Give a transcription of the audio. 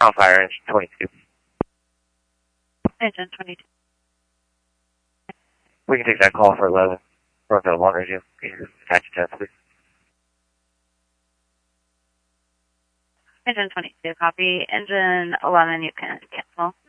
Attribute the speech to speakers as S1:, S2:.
S1: Call fire engine 22.
S2: Engine 22.
S1: We can take that call for 11. For the long radio. Can you attach it to us, please?
S2: Engine 22, copy. Engine 11, you can cancel.